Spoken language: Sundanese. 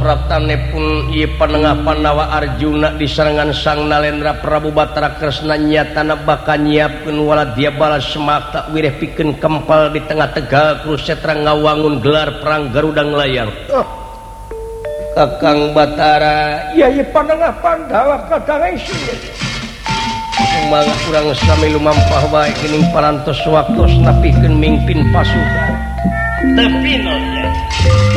pratane pun ieu panengah Pandawa Arjuna di serangan Sang Nalendra Prabu Batara Kresna nyatana bakal nyiapkeun Waladya bala semata wireh pikeun kempal di tengah Tegal Kurusetra ngawangun gelar perang Garuda Nglayang. Kakang Batara, iya ieu panengah Pandawa kadangeusi. mangga urang sami lumampah wae geuning parantos waktosna pikeun mingpin pasukan. Tapi no ya.